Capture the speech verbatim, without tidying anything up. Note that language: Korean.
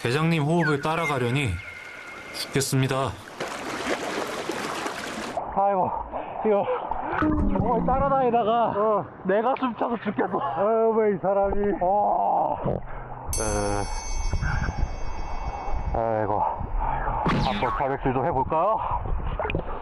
대장님 호흡을 따라가려니 죽겠습니다. 아이고, 이거 정말 따라다니다가 어. 내가 숨차서 죽겠어. 아, 왜 이 사람이. 어. 에... 아이고, 한번 자백질 좀 해볼까요?